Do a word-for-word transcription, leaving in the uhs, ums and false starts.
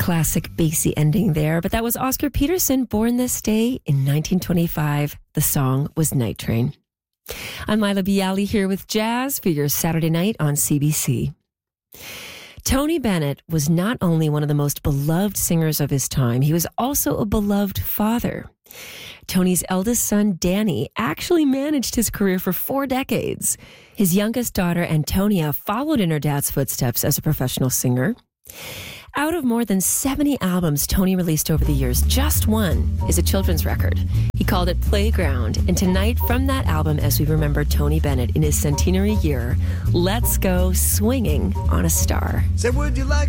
Classic bassy ending there, but that was Oscar Peterson, born this day in nineteen twenty-five. The song was Night Train. I'm Lila Bialy here with Jazz for your Saturday night on C B C. Tony Bennett was not only one of the most beloved singers of his time, he was also a beloved father. Tony's eldest son, Danny, actually managed his career for four decades. His youngest daughter, Antonia, followed in her dad's footsteps as a professional singer. Out of more than seventy albums Tony released over the years, just one is a children's record. He called it Playground. And tonight, from that album, as we remember Tony Bennett in his centenary year, let's go Swinging on a Star. Say, would you like